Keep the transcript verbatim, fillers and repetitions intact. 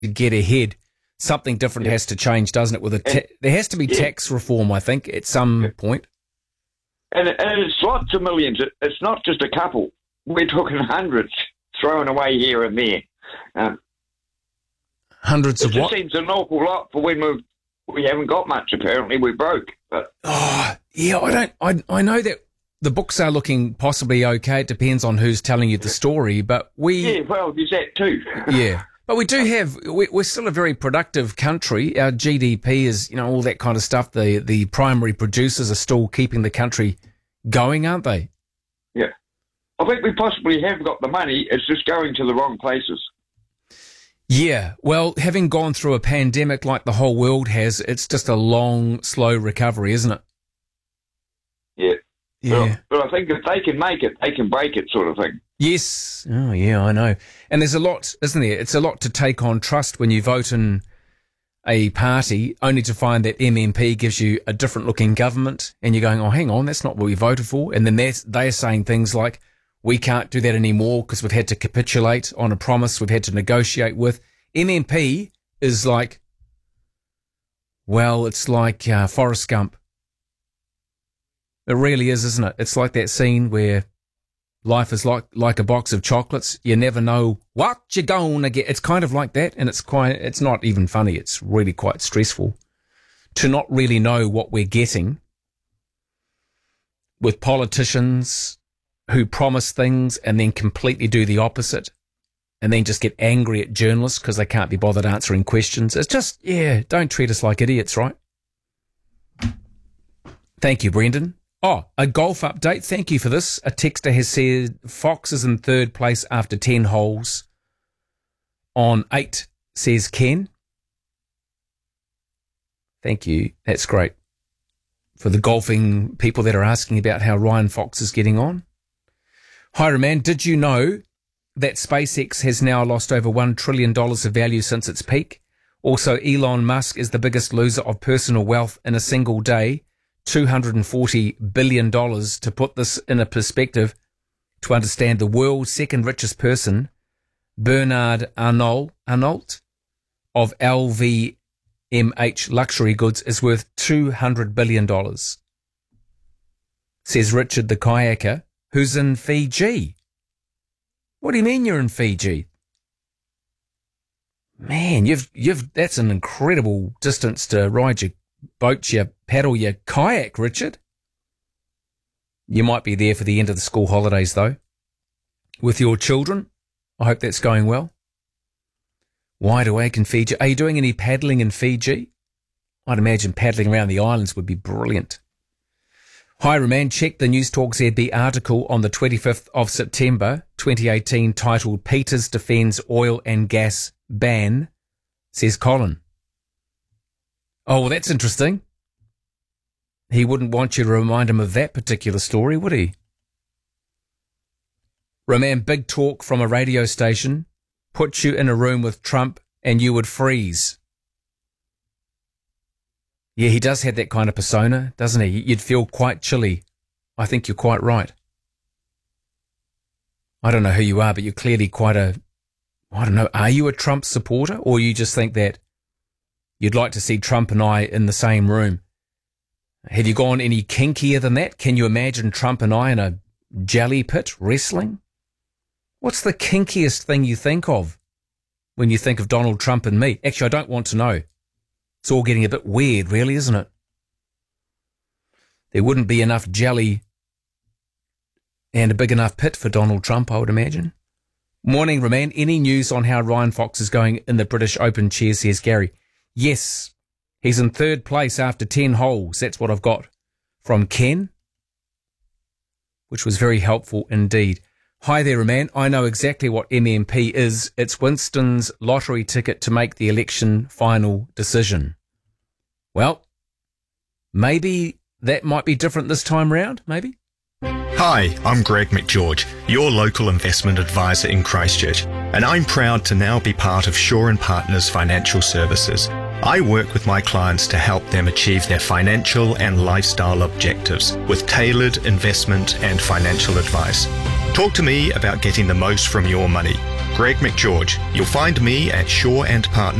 get ahead, something different yeah. has to change, doesn't it? With a ta- there has to be yeah. tax reform, I think, at some yeah. point. And, and it's lots of millions. It's not just a couple. We're talking hundreds thrown away here and there. Um, hundreds of what? what? It seems an awful lot for when we've, we haven't got much, apparently. We're broke. But. Oh, yeah, I don't. I I know that the books are looking possibly okay. It depends on who's telling you the story, but we... Yeah, well, there's that too. yeah. But we do have, we're still a very productive country. Our G D P is, you know, all that kind of stuff. The the primary producers are still keeping the country going, aren't they? Yeah. I think we possibly have got the money. It's just going to the wrong places. Yeah. Well, having gone through a pandemic like the whole world has, it's just a long, slow recovery, isn't it? Yeah. Yeah. But, but I think if they can make it, they can break it, sort of thing. Yes. Oh, yeah, I know. And there's a lot, isn't there? It's a lot to take on trust when you vote in a party, only to find that M M P gives you a different looking government, and you're going, oh, hang on, that's not what we voted for. And then they're, they're saying things like, we can't do that anymore because we've had to capitulate on a promise we've had to negotiate with. M M P is like, well, it's like uh, Forrest Gump. It really is, isn't it? It's like that scene where life is like like a box of chocolates. You never know what you're going to get. It's kind of like that, and it's quite. It's not even funny. It's really quite stressful to not really know what we're getting with politicians who promise things and then completely do the opposite, and then just get angry at journalists because they can't be bothered answering questions. It's just, yeah, don't treat us like idiots, right? Thank you, Brendan. Oh, a golf update. Thank you for this. A texter has said Fox is in third place after ten holes on eight, says Ken. Thank you. That's great. For the golfing people that are asking about how Ryan Fox is getting on. Hi, Roman. Did you know that SpaceX has now lost over one trillion dollars of value since its peak? Also, Elon Musk is the biggest loser of personal wealth in a single day. two hundred forty billion dollars. To put this in a perspective, to understand, the world's second richest person, Bernard Arnault, Arnault of L V M H Luxury Goods, is worth two hundred billion dollars, says Richard the kayaker, who's in Fiji. What do you mean you're in Fiji? Man, you've you've that's an incredible distance to ride your boat, your paddle, your kayak, Richard. You might be there for the end of the school holidays, though, with your children. I hope that's going well. Wide awake in Fiji. Are you doing any paddling in Fiji? I'd imagine paddling around the islands would be brilliant. Hi, Roman. Check the News Talk Z B article on the twenty-fifth of September, twenty eighteen, titled Peters Defends Oil and Gas Ban, says Colin. Oh, well, that's interesting. He wouldn't want you to remind him of that particular story, would he? Roman, big talk from a radio station. Put you in a room with Trump and you would freeze. Yeah, he does have that kind of persona, doesn't he? You'd feel quite chilly. I think you're quite right. I don't know who you are, but you're clearly quite a... I don't know, are you a Trump supporter, or you just think that you'd like to see Trump and I in the same room? Have you gone any kinkier than that? Can you imagine Trump and I in a jelly pit wrestling? What's the kinkiest thing you think of when you think of Donald Trump and me? Actually, I don't want to know. It's all getting a bit weird, really, isn't it? There wouldn't be enough jelly and a big enough pit for Donald Trump, I would imagine. Morning, Roman. Any news on how Ryan Fox is going in the British Open chair, says Gary? Yes, he's in third place after ten holes. That's what I've got from Ken, which was very helpful indeed. Hi there, Roman. I know exactly what M M P is. It's Winston's lottery ticket to make the election final decision. Well, maybe that might be different this time round, maybe? Hi, I'm Greg McGeorge, your local investment advisor in Christchurch, and I'm proud to now be part of Shaw and Partners Financial Services. I work with my clients to help them achieve their financial and lifestyle objectives with tailored investment and financial advice. Talk to me about getting the most from your money. Greg McGeorge. You'll find me at Shaw and Partners